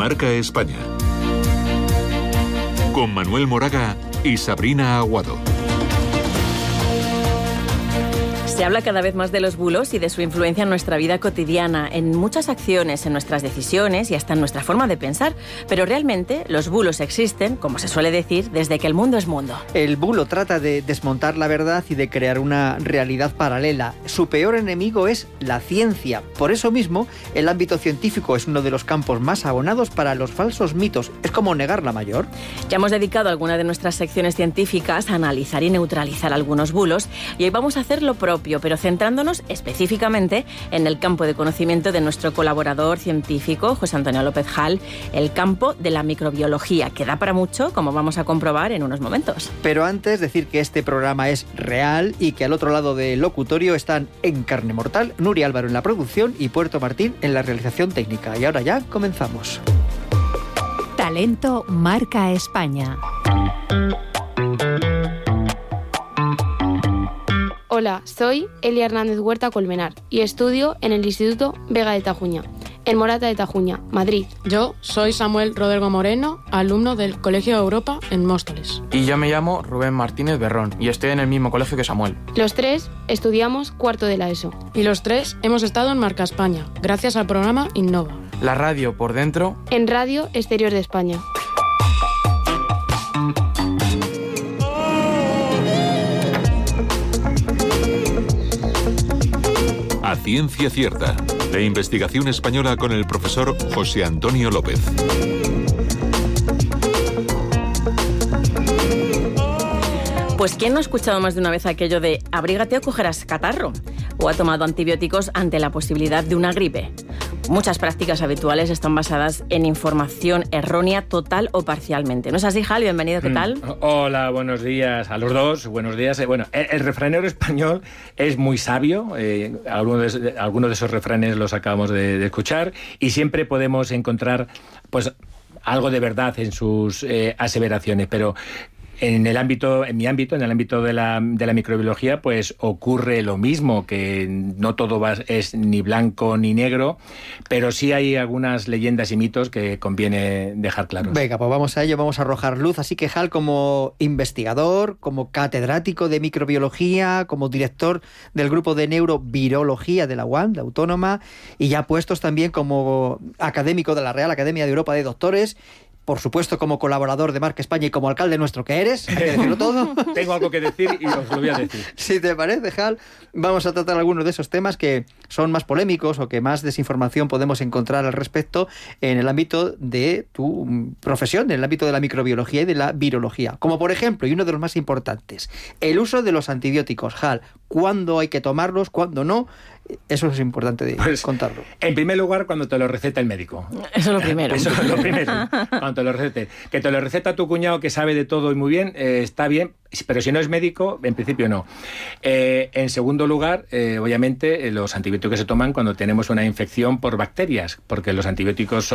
Marca España. Con Manuel Moraga y Sabrina Aguado. Se habla cada vez más de los bulos y de su influencia en nuestra vida cotidiana, en muchas acciones, en nuestras decisiones y hasta en nuestra forma de pensar. Pero realmente los bulos existen, como se suele decir, desde que el mundo es mundo. El bulo trata de desmontar la verdad y de crear una realidad paralela. Su peor enemigo es la ciencia. Por eso mismo, el ámbito científico es uno de los campos más abonados para los falsos mitos. Es como negar la mayor. Ya hemos dedicado alguna de nuestras secciones científicas a analizar y neutralizar algunos bulos, y hoy vamos a hacer lo propio, pero centrándonos específicamente en el campo de conocimiento de nuestro colaborador científico, José Antonio López Hall, el campo de la microbiología, que da para mucho, como vamos a comprobar en unos momentos. Pero antes, decir que este programa es real y que al otro lado del locutorio están en carne mortal Nuria Álvaro en la producción y Puerto Martín en la realización técnica. Y ahora ya comenzamos. Talento Marca España. Hola, soy Elia Hernández Huerta Colmenar y estudio en el Instituto Vega de Tajuña, en Morata de Tajuña, Madrid. Yo soy Samuel Rodrigo Moreno, alumno del Colegio Europa en Móstoles. Y yo me llamo Rubén Martínez Berrón y estoy en el mismo colegio que Samuel. Los tres estudiamos cuarto de la ESO. Y los tres hemos estado en Marca España, gracias al programa Innova. La radio por dentro. En Radio Exterior de España. A Ciencia Cierta, de investigación española con el profesor José Antonio López. Pues ¿quién no ha escuchado más de una vez aquello de abrígate o cogerás catarro? ¿O ha tomado antibióticos ante la posibilidad de una gripe? Muchas prácticas habituales están basadas en información errónea total o parcialmente. ¿No es así, Hal? Bienvenido, ¿qué tal? Hola, buenos días a los dos, buenos días. Bueno, el refranero español es muy sabio, algunos de esos refranes los acabamos de escuchar, y siempre podemos encontrar pues algo de verdad en sus aseveraciones, pero en mi ámbito, en el ámbito de la microbiología, pues ocurre lo mismo, que no todo es ni blanco ni negro, pero sí hay algunas leyendas y mitos que conviene dejar claros. Venga, pues vamos a ello, vamos a arrojar luz. Así que, Hal, como investigador, como catedrático de microbiología, como director del grupo de neurovirología de la UAM, la Autónoma, y ya puestos también como académico de la Real Academia de Europa de Doctores, por supuesto, como colaborador de Marca España y como alcalde nuestro que eres, hay que decirlo todo. Tengo algo que decir y os lo voy a decir. Si te parece, Hal, vamos a tratar algunos de esos temas que son más polémicos o que más desinformación podemos encontrar al respecto en el ámbito de tu profesión, en el ámbito de la microbiología y de la virología. Como por ejemplo, y uno de los más importantes, el uso de los antibióticos. Hal, ¿cuándo hay que tomarlos, cuándo no? Eso es importante contarlo. En primer lugar, cuando te lo receta el médico. Eso es lo primero. Eso es lo primero. Cuando te lo recete. Que te lo receta tu cuñado, que sabe de todo y muy bien, está bien, pero si no es médico, en principio no. En segundo lugar, obviamente, los antibióticos se toman cuando tenemos una infección por bacterias, porque los antibióticos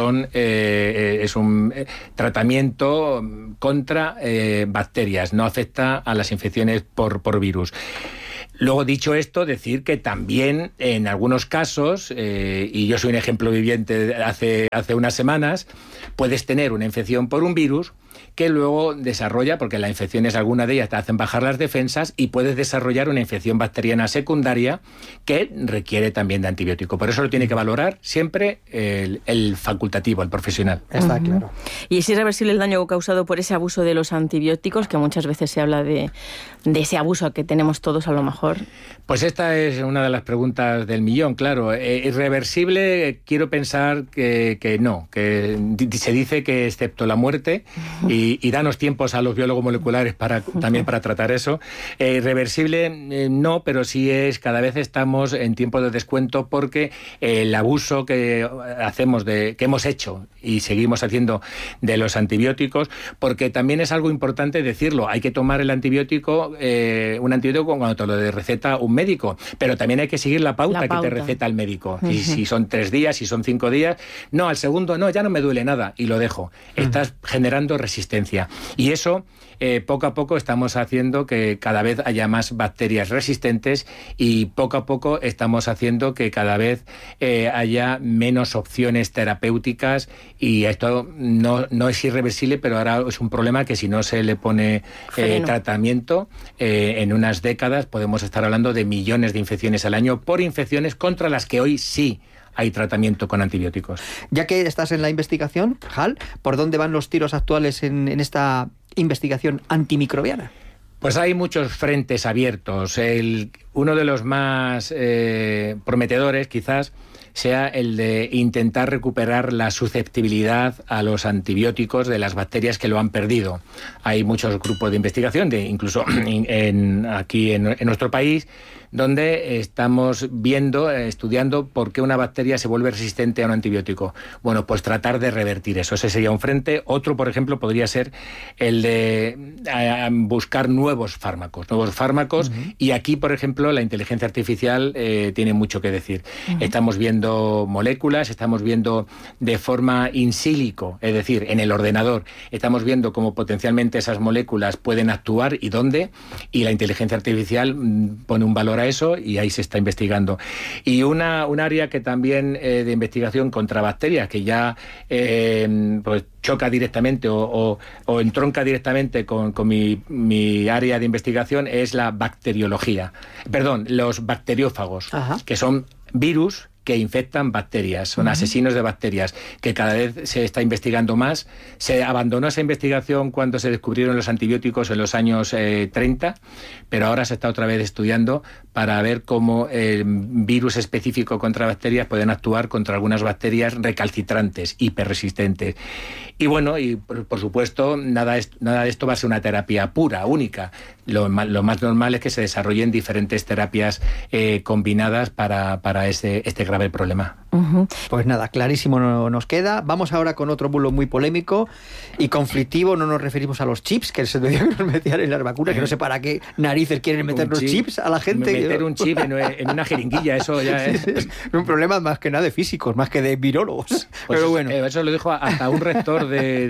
es un tratamiento contra bacterias, no afecta a las infecciones por virus. Luego, dicho esto, decir que también en algunos casos, y yo soy un ejemplo viviente hace unas semanas, puedes tener una infección por un virus que luego desarrolla, porque la infección es alguna de ellas, te hacen bajar las defensas y puedes desarrollar una infección bacteriana secundaria que requiere también de antibiótico. Por eso lo tiene que valorar siempre el facultativo, el profesional. Está claro. ¿Y es irreversible el daño causado por ese abuso de los antibióticos, que muchas veces se habla de ese abuso que tenemos todos a lo mejor? Pues esta es una de las preguntas del millón, claro. Irreversible, quiero pensar que no, que se dice que excepto la muerte, y danos tiempos a los biólogos moleculares también para tratar eso. Irreversible no, pero sí cada vez estamos en tiempo de descuento, porque el abuso que hemos hecho y seguimos haciendo de los antibióticos, porque también es algo importante decirlo, hay que tomar el antibiótico, un antibiótico cuando te lo receta un médico, pero también hay que seguir la pauta que te receta el médico. Y si son 3 días, si son 5 días, no, al segundo no, ya no me duele nada y lo dejo. Estás generando resistencia resistencia. Y eso, poco a poco, estamos haciendo que cada vez haya más bacterias resistentes y poco a poco estamos haciendo que cada vez haya menos opciones terapéuticas, y esto no es irreversible, pero ahora es un problema que si no se le pone tratamiento, en unas décadas podemos estar hablando de millones de infecciones al año por infecciones contra las que hoy sí hay tratamiento con antibióticos. Ya que estás en la investigación, Hal, ¿por dónde van los tiros actuales en esta investigación antimicrobiana? Pues hay muchos frentes abiertos. Uno de los más prometedores, quizás, sea el de intentar recuperar la susceptibilidad a los antibióticos de las bacterias que lo han perdido. Hay muchos grupos de investigación, incluso aquí en nuestro país, donde estamos estudiando por qué una bacteria se vuelve resistente a un antibiótico. Bueno, pues tratar de revertir eso. Ese sería un frente. Otro, por ejemplo, podría ser el de buscar nuevos fármacos. Y aquí, por ejemplo, la inteligencia artificial tiene mucho que decir. Estamos viendo moléculas, estamos viendo de forma in silico, es decir, en el ordenador, estamos viendo cómo potencialmente esas moléculas pueden actuar y dónde, y la inteligencia artificial pone un valor a eso y ahí se está investigando. Y un área que también de investigación contra bacterias, que ya pues choca directamente o entronca directamente con mi área de investigación, es la bacteriología. Perdón, los bacteriófagos, que son virus que infectan bacterias, son asesinos de bacterias, que cada vez se está investigando más. Se abandonó esa investigación cuando se descubrieron los antibióticos en los años 30, pero ahora se está otra vez estudiando para ver cómo el virus específico contra bacterias pueden actuar contra algunas bacterias recalcitrantes, hiperresistentes. Y bueno, y por supuesto, nada de esto va a ser una terapia pura, única. Lo más normal es que se desarrollen diferentes terapias combinadas para este grave problema. Pues nada, clarísimo nos queda. Vamos ahora con otro bulo muy polémico y conflictivo. No nos referimos a los chips, que se debían meter en las vacunas, que no sé para qué narices quieren meter los chips a la gente. Meter un chip en una jeringuilla, eso ya es un problema más que nada de físicos, más que de virólogos. Pues pero bueno. Eso lo dijo hasta un rector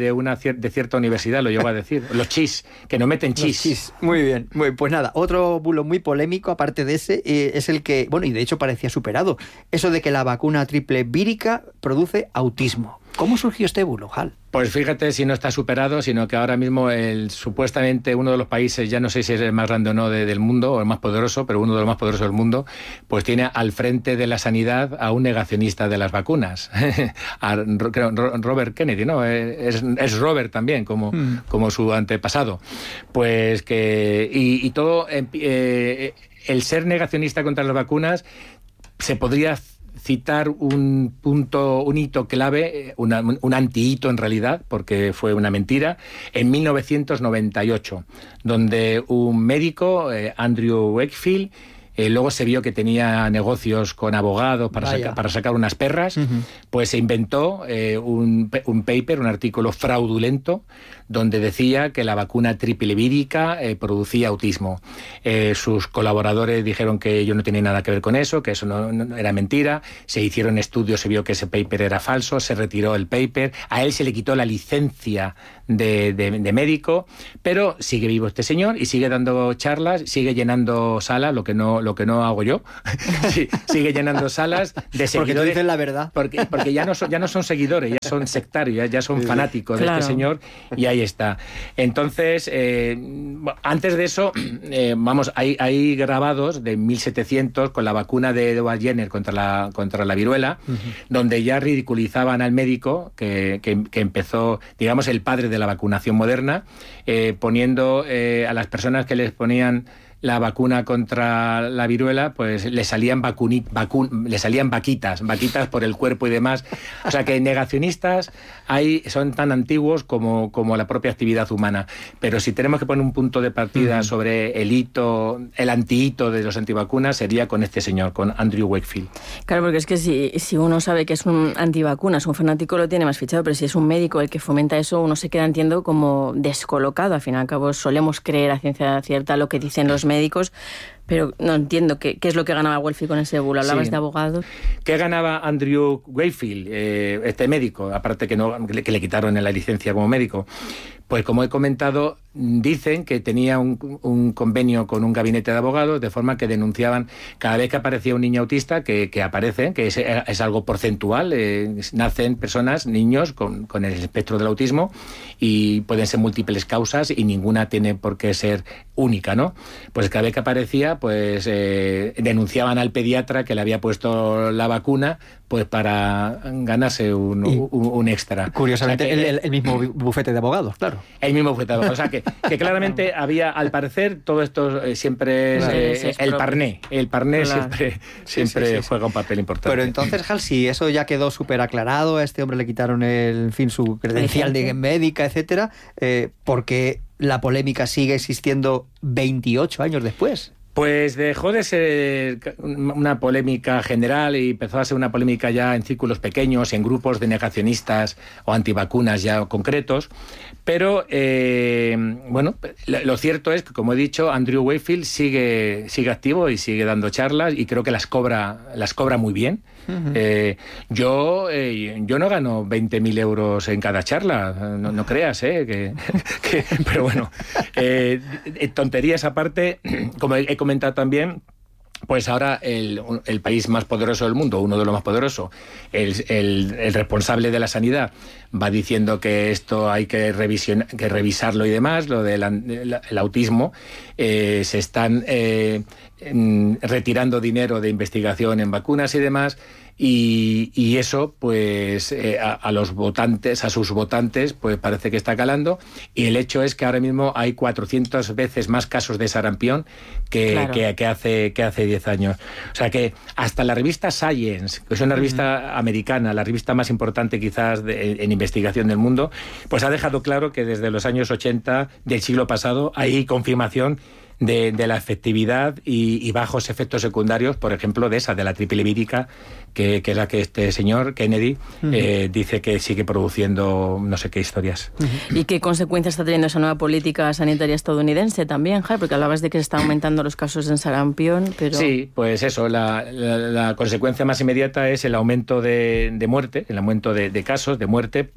de cierta universidad, lo llegó a decir. Los chis, que no meten chis. Muy bien. Pues nada, otro bulo muy polémico, aparte de ese, es el que, bueno, y de hecho parecía superado, eso de que la vacuna triple vírica produce autismo. ¿Cómo surgió este bulo, Hal? Pues fíjate si no está superado, sino que ahora mismo supuestamente uno de los países, ya no sé si es el más grande o no del mundo, o el más poderoso, pero uno de los más poderosos del mundo, pues tiene al frente de la sanidad a un negacionista de las vacunas, a Robert Kennedy, ¿no? Es Robert también, como su antepasado. Pues que... Y todo... el ser negacionista contra las vacunas se podría citar un hito clave, un antihito en realidad, porque fue una mentira, en 1998, donde un médico, Andrew Wakefield, luego se vio que tenía negocios con abogados para sacar unas perras, pues se inventó un paper, un artículo fraudulento, donde decía que la vacuna triple vírica producía autismo. Sus colaboradores dijeron que yo no tenía nada que ver con eso, que eso no era mentira. Se hicieron estudios, se vio que ese paper era falso, se retiró el paper, a él se le quitó la licencia de médico, pero sigue vivo este señor y sigue dando charlas, sigue llenando salas, lo que no hago yo. Sigue llenando salas de seguidores. Porque tú dices la verdad. Porque ya no son seguidores, ya son sectarios, ya son fanáticos de este señor, y ahí está. Entonces, antes de eso, hay grabados de 1700 con la vacuna de Edward Jenner contra la viruela, donde ya ridiculizaban al médico que empezó, digamos, el padre de la vacunación moderna, poniendo a las personas que les ponían la vacuna contra la viruela, pues le salían vaquitas por el cuerpo y demás. O sea que negacionistas son tan antiguos como la propia actividad humana. Pero si tenemos que poner un punto de partida sobre el antihito de los antivacunas, sería con este señor, con Andrew Wakefield. Claro, porque es que si uno sabe que es un antivacunas, un fanático lo tiene más fichado, pero si es un médico el que fomenta eso, uno se queda, entiendo, como descolocado. Al fin y al cabo solemos creer a ciencia cierta lo que dicen los médicos, pero no entiendo qué es lo que ganaba Wakefield con ese bulo. Hablabas de abogados. ¿Qué ganaba Andrew Wakefield, este médico, aparte que le quitaron la licencia como médico? Pues como he comentado, dicen que tenía un convenio con un gabinete de abogados, de forma que denunciaban cada vez que aparecía un niño autista, que aparece, que es algo porcentual, nacen personas, niños con el espectro del autismo, y pueden ser múltiples causas y ninguna tiene por qué ser única, ¿no? Pues cada vez que aparecía, pues denunciaban al pediatra que le había puesto la vacuna, pues para ganarse un extra. Curiosamente, o sea, el mismo bufete de abogados, claro. El mismo bufete de abogados. O sea, que claramente había, al parecer, todo esto siempre es el parné. El parné siempre juega un papel importante. Pero entonces, Hal, si eso ya quedó súper aclarado, a este hombre le quitaron su credencial de médica, etcétera, ¿por qué la polémica sigue existiendo 28 años después? Pues dejó de ser una polémica general y empezó a ser una polémica ya en círculos pequeños, en grupos de negacionistas o antivacunas ya concretos. Pero, bueno, lo cierto es que, como he dicho, Andrew Wakefield sigue activo y sigue dando charlas, y creo que las cobra muy bien. Uh-huh. Yo no gano 20.000 euros en cada charla, no creas, pero bueno, tonterías aparte, como he comentado también, pues ahora el país más poderoso del mundo, uno de los más poderosos, el responsable de la sanidad, va diciendo que esto hay que revisarlo y demás, lo del autismo, se están retirando dinero de investigación en vacunas y demás, y eso pues a sus votantes pues parece que está calando, y el hecho es que ahora mismo hay 400 veces más casos de sarampión que hace 10 años. O sea que hasta la revista Science, que es una revista americana, la revista más importante quizás en investigación del mundo, pues ha dejado claro que desde los años 80 del siglo pasado hay confirmación de la efectividad y bajos efectos secundarios, por ejemplo, de la triple vírica, que es la que este señor Kennedy dice que sigue produciendo no sé qué historias. ¿Y qué consecuencias está teniendo esa nueva política sanitaria estadounidense también, Jai? Porque hablabas de que se están aumentando los casos en sarampión, pero... Sí, pues eso, la consecuencia más inmediata es el aumento de muerte, el aumento de casos de muerte,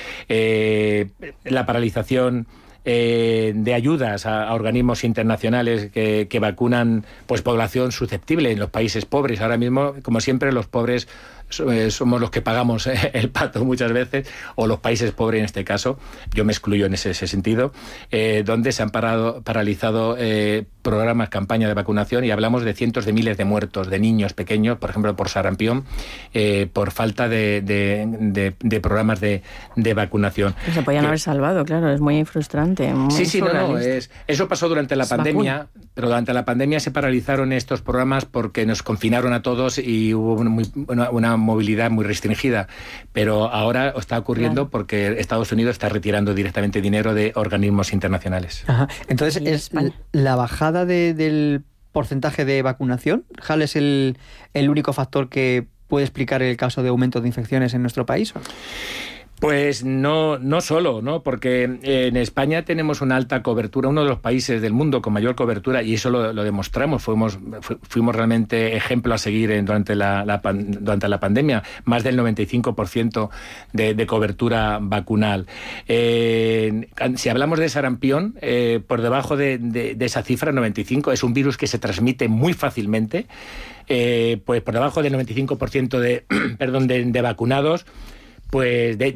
la paralización de ayudas a organismos internacionales que vacunan pues población susceptible en los países pobres. Ahora mismo, como siempre, los pobres somos los que pagamos el pato muchas veces, o los países pobres en este caso, yo me excluyo en ese sentido, donde se han paralizado programas, campañas de vacunación, y hablamos de cientos de miles de muertos, de niños pequeños, por ejemplo, por sarampión, por falta de programas de vacunación. Se podían haber salvado, claro, es muy frustrante. Muy eso pasó durante la pandemia, pero durante la pandemia se paralizaron estos programas porque nos confinaron a todos y hubo una movilidad muy restringida, pero ahora está ocurriendo porque Estados Unidos está retirando directamente dinero de organismos internacionales. Ajá. Entonces, ¿es la bajada del porcentaje de vacunación, Hal, es el único factor que puede explicar el caso de aumento de infecciones en nuestro país? Pues no solo, ¿no? Porque en España tenemos una alta cobertura, uno de los países del mundo con mayor cobertura, y eso lo demostramos. Fuimos realmente ejemplo a seguir durante la pandemia, más del 95% de cobertura vacunal. Si hablamos de sarampión, por debajo de esa cifra, 95, es un virus que se transmite muy fácilmente, pues por debajo del 95% de vacunados, pues de